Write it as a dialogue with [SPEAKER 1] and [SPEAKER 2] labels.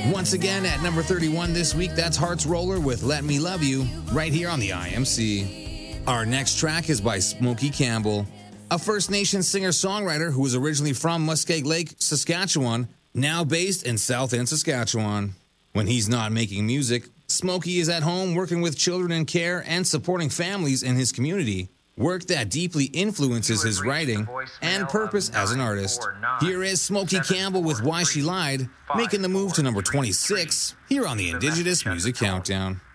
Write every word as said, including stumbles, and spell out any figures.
[SPEAKER 1] Once again, at number thirty-one this week, that's Hearts Roller with Let Me Love You, right here on the I M C. Our next track is by Smokey Campbell, a First Nations singer-songwriter who was originally from Muskeg Lake, Saskatchewan, now based in South End, Saskatchewan. When he's not making music, Smokey is at home working with children in care and supporting families in his community, work that deeply influences his writing and purpose as an artist. Here is Smokey Campbell with Why She Lied, making the move to number twenty-six here on the Indigenous Music Countdown.